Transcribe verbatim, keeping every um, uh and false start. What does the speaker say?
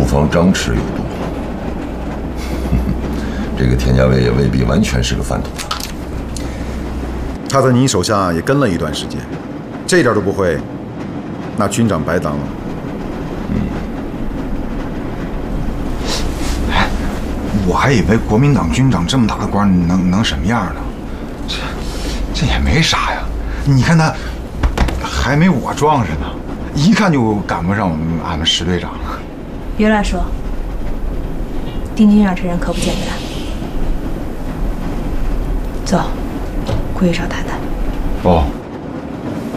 方张弛有度。这个田家伟也未必完全是个贩毒的。 他在你手下也跟了一段时间，这点都不会，那军长白当了。 嗯。哎，我还以为国民党军长这么大的官能能什么样呢？这这也没啥呀。你看他还没我壮实呢，一看就赶不上我们俺们石队长了。 别乱说，丁军长这人可不简单。走，回去找谈谈。 哦。